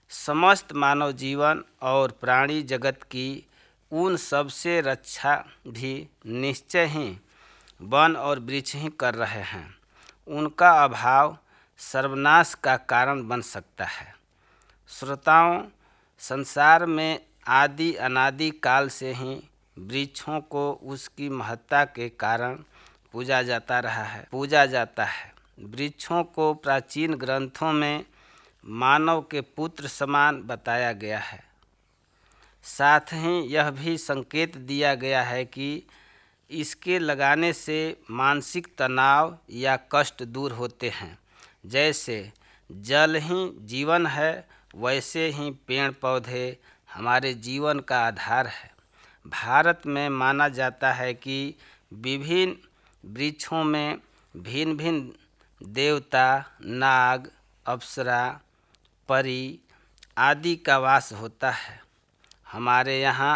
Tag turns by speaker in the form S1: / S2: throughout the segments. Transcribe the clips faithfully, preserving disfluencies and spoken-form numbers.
S1: समस्त मानव जीवन और प्राणी जगत की उन सबसे रक्षा भी निश्चय ही वन और वृक्ष ही कर रहे हैं। उनका अभाव सर्वनाश का कारण बन सकता है। श्रोताओं, संसार में आदि अनादि काल से ही वृक्षों को उसकी महत्ता के कारण पूजा जाता रहा है पूजा जाता है वृक्षों को प्राचीन ग्रंथों में मानव के पुत्र समान बताया गया है। साथ ही यह भी संकेत दिया गया है कि इसके लगाने से मानसिक तनाव या कष्ट दूर होते हैं। जैसे जल ही जीवन है, वैसे ही पेड़ पौधे हमारे जीवन का आधार है। भारत में माना जाता है कि विभिन्न वृक्षों में भिन्न भिन्न देवता, नाग, अप्सरा, परी आदि का वास होता है। हमारे यहाँ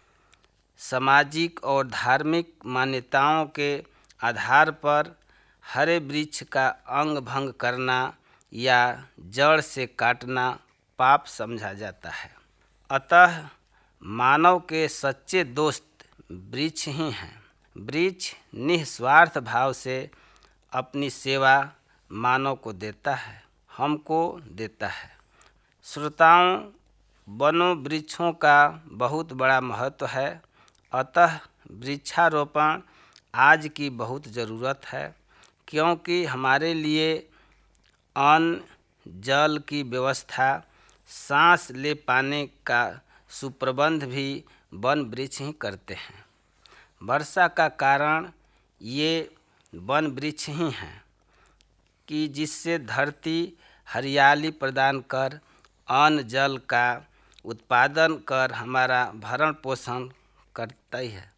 S1: सामाजिक और धार्मिक मान्यताओं के आधार पर हरे वृक्ष का अंग भंग करना या जड़ से काटना पाप समझा जाता है। अतः मानव के सच्चे दोस्त वृक्ष ही हैं। वृक्ष निस्वार्थ भाव से अपनी सेवा मानव को देता है, हमको देता है। श्रोताओं, वनों वृक्षों का बहुत बड़ा महत्व है। अतः वृक्षारोपण आज की बहुत ज़रूरत है, क्योंकि हमारे लिए अन्न, जल की व्यवस्था, सांस ले पाने का सुप्रबंध भी वन वृक्ष ही करते हैं। वर्षा का कारण ये वन वृक्ष ही हैं कि जिससे धरती हरियाली प्रदान कर अन्न जल का उत्पादन कर हमारा भरण पोषण करता ही है।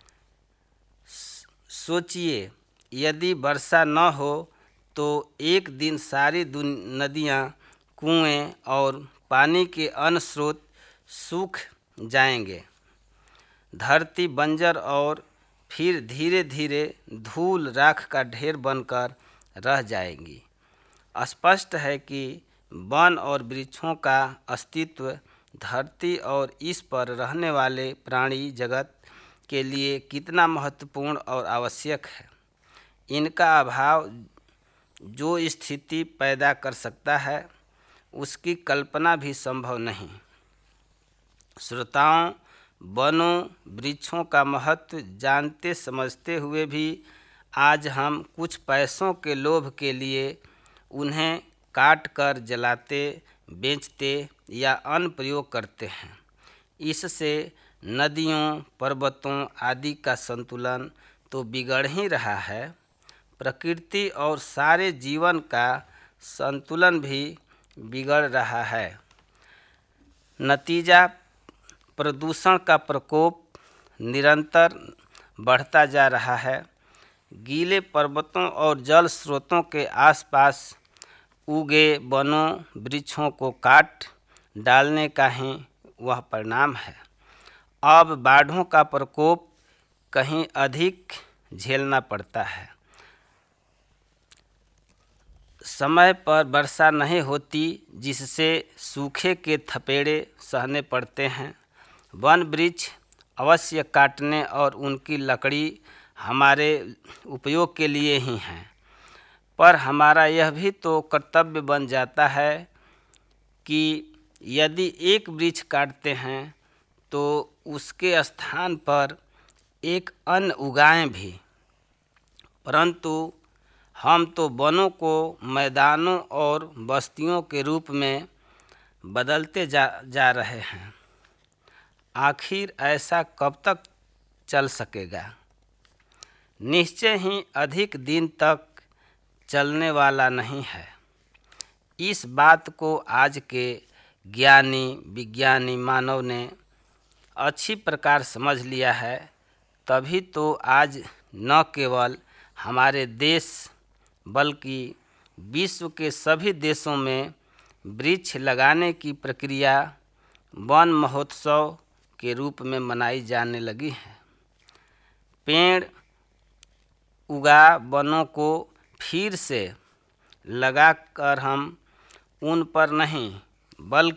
S1: सोचिए, यदि वर्षा न हो तो एक दिन सारी नदियाँ, कुएं और पानी के अन्य स्रोत सूख जाएंगे। धरती बंजर और फिर धीरे धीरे धूल राख का ढेर बनकर रह जाएगी। स्पष्ट है कि वन और वृक्षों का अस्तित्व धरती और इस पर रहने वाले प्राणी जगत के लिए कितना महत्वपूर्ण और आवश्यक है। इनका अभाव जो स्थिति पैदा कर सकता है, उसकी कल्पना भी संभव नहीं। श्रोताओं, वनों वृक्षों का महत्व जानते समझते हुए भी आज हम कुछ पैसों के लोभ के लिए उन्हें काट कर जलाते, बेचते या अन्य प्रयोग करते हैं। इससे नदियों, पर्वतों आदि का संतुलन तो बिगड़ ही रहा है, प्रकृति और सारे जीवन का संतुलन भी बिगड़ रहा है। नतीजा, प्रदूषण का प्रकोप निरंतर बढ़ता जा रहा है। गीले पर्वतों और जल स्रोतों के आसपास उगे वनों वृक्षों को काट डालने का ही वह परिणाम है। अब बाढ़ों का प्रकोप कहीं अधिक झेलना पड़ता है। समय पर वर्षा नहीं होती, जिससे सूखे के थपेड़े सहने पड़ते हैं। वन वृक्ष अवश्य काटने और उनकी लकड़ी हमारे उपयोग के लिए ही हैं, पर हमारा यह भी तो कर्तव्य बन जाता है कि यदि एक वृक्ष काटते हैं तो उसके स्थान पर एक अन्य उगाएं भी। परंतु हम तो वनों को मैदानों और बस्तियों के रूप में बदलते जा जा रहे हैं। आखिर ऐसा कब तक चल सकेगा? निश्चय ही अधिक दिन तक चलने वाला नहीं है। इस बात को आज के ज्ञानी विज्ञानी मानव ने अच्छी प्रकार समझ लिया है। तभी तो आज न केवल हमारे देश बल्कि विश्व के सभी देशों में वृक्ष लगाने की प्रक्रिया वन महोत्सव के रूप में मनाई जाने लगी है। पेड़ उगा वनों को फिर से लगाकर हम उन पर नहीं बल्कि